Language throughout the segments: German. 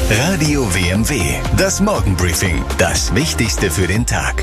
Radio WMW, das Morgenbriefing, das Wichtigste für den Tag.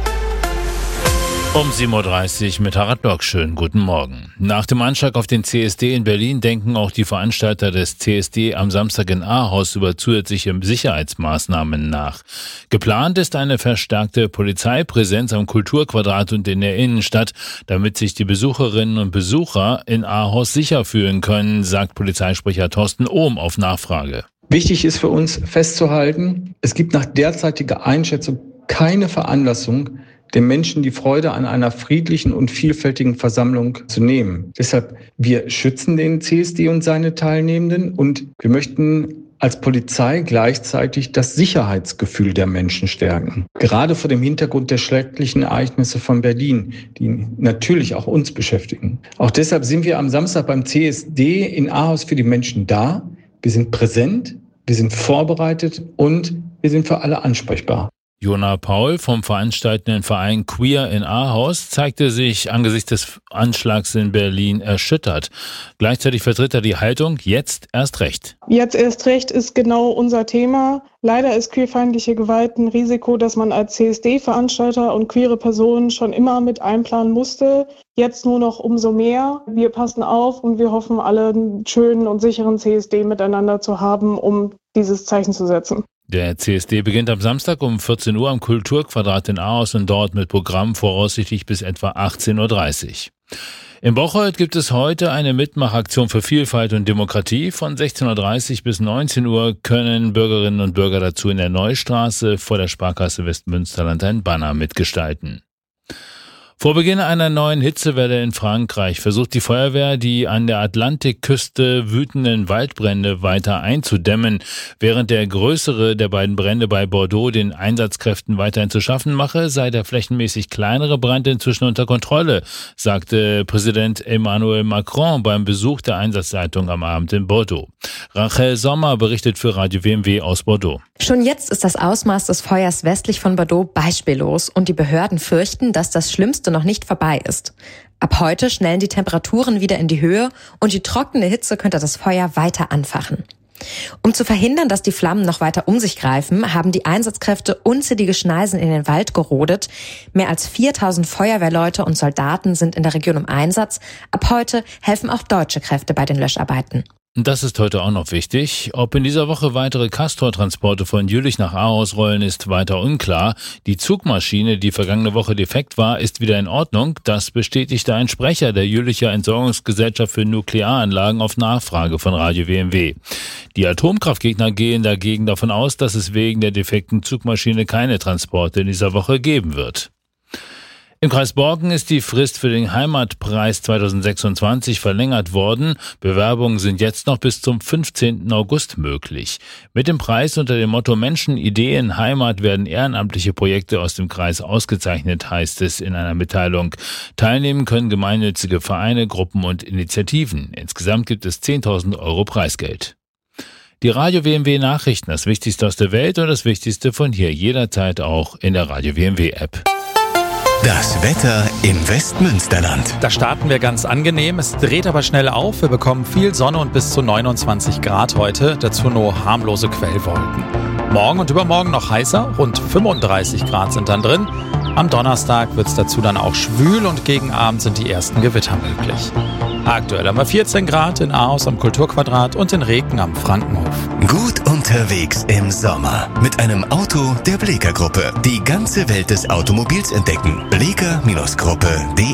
Um 7.30 Uhr mit Harald Block. Schönen guten Morgen. Nach dem Anschlag auf den CSD in Berlin denken auch die Veranstalter des CSD am Samstag in Ahaus über zusätzliche Sicherheitsmaßnahmen nach. Geplant ist eine verstärkte Polizeipräsenz am Kulturquadrat und in der Innenstadt, damit sich die Besucherinnen und Besucher in Ahaus sicher fühlen können, sagt Polizeisprecher Thorsten Ohm auf Nachfrage. Wichtig ist für uns festzuhalten, es gibt nach derzeitiger Einschätzung keine Veranlassung, den Menschen die Freude an einer friedlichen und vielfältigen Versammlung zu nehmen. Deshalb, wir schützen den CSD und seine Teilnehmenden und wir möchten als Polizei gleichzeitig das Sicherheitsgefühl der Menschen stärken. Gerade vor dem Hintergrund der schrecklichen Ereignisse von Berlin, die natürlich auch uns beschäftigen. Auch deshalb sind wir am Samstag beim CSD in Ahaus für die Menschen da. Wir sind präsent, wir sind vorbereitet und wir sind für alle ansprechbar. Jona Paul vom veranstaltenden Verein Queer in Ahaus zeigte sich angesichts des Anschlags in Berlin erschüttert. Gleichzeitig vertritt er die Haltung, jetzt erst recht. Jetzt erst recht ist genau unser Thema. Leider ist queerfeindliche Gewalt ein Risiko, das man als CSD-Veranstalter und queere Personen schon immer mit einplanen musste. Jetzt nur noch umso mehr. Wir passen auf und wir hoffen, alle einen schönen und sicheren CSD miteinander zu haben, um dieses Zeichen zu setzen. Der CSD beginnt am Samstag um 14 Uhr am Kulturquadrat in Ahaus und dort mit Programm voraussichtlich bis etwa 18.30 Uhr. In Bocholt gibt es heute eine Mitmachaktion für Vielfalt und Demokratie. Von 16.30 Uhr bis 19 Uhr können Bürgerinnen und Bürger dazu in der Neustraße vor der Sparkasse Westmünsterland ein Banner mitgestalten. Vor Beginn einer neuen Hitzewelle in Frankreich versucht die Feuerwehr, die an der Atlantikküste wütenden Waldbrände weiter einzudämmen. Während der größere der beiden Brände bei Bordeaux den Einsatzkräften weiterhin zu schaffen mache, sei der flächenmäßig kleinere Brand inzwischen unter Kontrolle, sagte Präsident Emmanuel Macron beim Besuch der Einsatzleitung am Abend in Bordeaux. Rachel Sommer berichtet für Radio WMW aus Bordeaux. Schon jetzt ist das Ausmaß des Feuers westlich von Bordeaux beispiellos und die Behörden fürchten, dass das Schlimmste noch nicht vorbei ist. Ab heute schnellen die Temperaturen wieder in die Höhe und die trockene Hitze könnte das Feuer weiter anfachen. Um zu verhindern, dass die Flammen noch weiter um sich greifen, haben die Einsatzkräfte unzählige Schneisen in den Wald gerodet. Mehr als 4000 Feuerwehrleute und Soldaten sind in der Region im Einsatz. Ab heute helfen auch deutsche Kräfte bei den Löscharbeiten. Das ist heute auch noch wichtig. Ob in dieser Woche weitere Castor-Transporte von Jülich nach Ahaus rollen, ist weiter unklar. Die Zugmaschine, die vergangene Woche defekt war, ist wieder in Ordnung. Das bestätigte ein Sprecher der Jülicher Entsorgungsgesellschaft für Nuklearanlagen auf Nachfrage von Radio WMW. Die Atomkraftgegner gehen dagegen davon aus, dass es wegen der defekten Zugmaschine keine Transporte in dieser Woche geben wird. Im Kreis Borken ist die Frist für den Heimatpreis 2026 verlängert worden. Bewerbungen sind jetzt noch bis zum 15. August möglich. Mit dem Preis unter dem Motto Menschen, Ideen, Heimat werden ehrenamtliche Projekte aus dem Kreis ausgezeichnet, heißt es in einer Mitteilung. Teilnehmen können gemeinnützige Vereine, Gruppen und Initiativen. Insgesamt gibt es 10.000 Euro Preisgeld. Die Radio WMW Nachrichten, das Wichtigste aus der Welt und das Wichtigste von hier jederzeit auch in der Radio WMW App. Das Wetter im Westmünsterland. Da starten wir ganz angenehm. Es dreht aber schnell auf. Wir bekommen viel Sonne und bis zu 29 Grad heute. Dazu nur harmlose Quellwolken. Morgen und übermorgen noch heißer. Rund 35 Grad sind dann drin. Am Donnerstag wird es dazu dann auch schwül und gegen Abend sind die ersten Gewitter möglich. Aktuell haben wir 14 Grad in Ahaus am Kulturquadrat und in Reken am Frankenhof. Gut unterwegs im Sommer mit einem Auto der Bleeker Gruppe. Die ganze Welt des Automobils entdecken. Bleeker-Gruppe.de.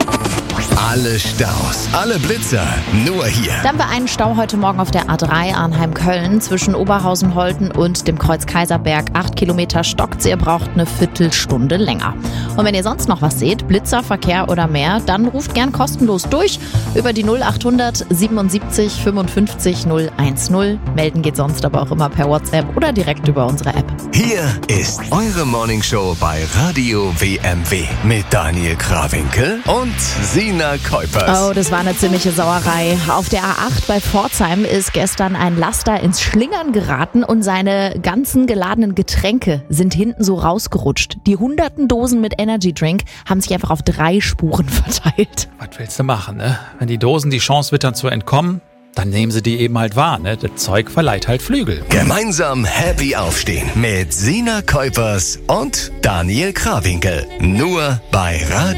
Alle Staus, alle Blitzer, nur hier. Dann haben wir einen Stau heute Morgen auf der A3 Arnheim-Köln zwischen Oberhausen-Holten und dem Kreuz Kaiserberg. 8 Kilometer stockt's, ihr braucht eine Viertelstunde länger. Und wenn ihr sonst noch was seht, Blitzer, Verkehr oder mehr, dann ruft gern kostenlos durch über die 0800 77 55 010. Melden geht sonst aber auch immer per WhatsApp oder direkt über unsere App. Hier ist eure Morningshow bei Radio WMW mit Daniel Krawinkel und Sina Kuipers. Oh, das war eine ziemliche Sauerei. Auf der A8 bei Pforzheim ist gestern ein Laster ins Schlingern geraten und seine ganzen geladenen Getränke sind hinten so rausgerutscht. Die hunderten Dosen mit Energy Drink haben sich einfach auf 3 Spuren verteilt. Was willst du machen, ne? Wenn die Dosen die Chance wittern zu entkommen, dann nehmen Sie die eben halt wahr, ne? Das Zeug verleiht halt Flügel. Gemeinsam happy aufstehen mit Sina Kuipers und Daniel Krawinkel. Nur bei Radio